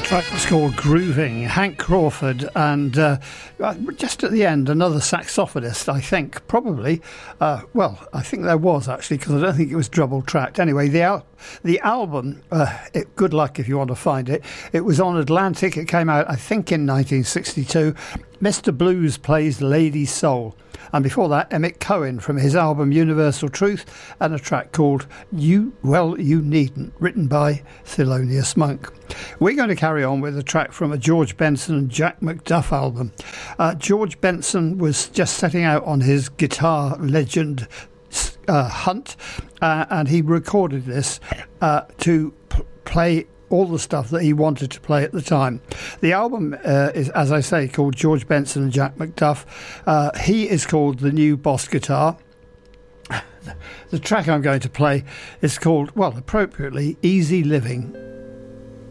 Track was called Grooving, Hank Crawford, and just at the end, another saxophonist, I think, probably. Well, I think there was, actually, because I don't think it was double-tracked. Anyway, the album, good luck if you want to find it, it was on Atlantic. It came out, I think, in 1962. Mr. Blues Plays Lady Soul. And before that, Emmett Cohen from his album Universal Truth, and a track called You Needn't, written by Thelonious Monk. We're going to carry on with a track from a George Benson and Jack McDuff album. George Benson was just setting out on his guitar legend hunt, and he recorded this to play all the stuff that he wanted to play at the time. The album is, as I say, called George Benson and Jack McDuff. He is called The New Boss Guitar. The track I'm going to play is called, well, appropriately, Easy Living.